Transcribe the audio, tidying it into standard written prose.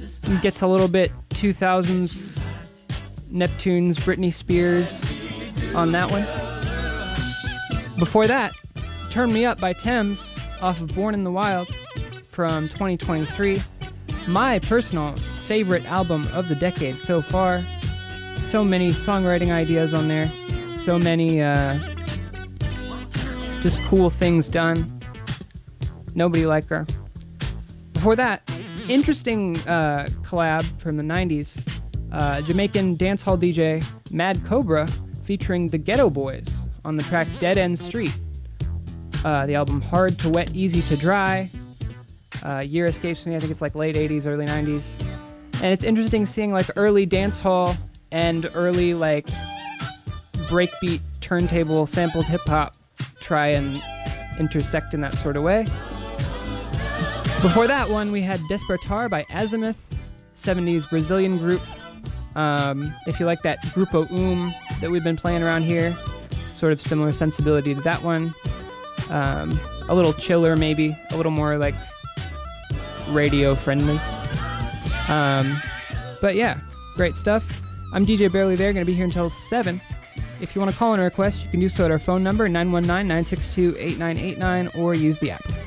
Gets a little bit 2000s Neptunes, Britney Spears on that one. Before that, Turn Me Up by Thames off of Born in the Wild from 2023. My personal favorite album of the decade so far. So many songwriting ideas on there. So many just cool things done. Nobody like her. Before that, interesting collab from the 90s. Jamaican dancehall DJ Mad Cobra featuring the Ghetto Boys on the track Dead End Street. The album Hard to Wet, Easy to Dry. Year escapes me, I think it's like late 80s, early 90s. And it's interesting seeing like early dancehall and early like breakbeat turntable sampled hip-hop try and intersect in that sort of way. Before that one, we had Despertar by Azimuth, 70s Brazilian group. If you like that Grupo that we've been playing around here, sort of similar sensibility to that one. A little chiller maybe, a little more like radio friendly. But yeah, great stuff. I'm DJ Barely There, going to be here until 7. If you want to call in a request, you can do so at our phone number, 919-962-8989, or use the app.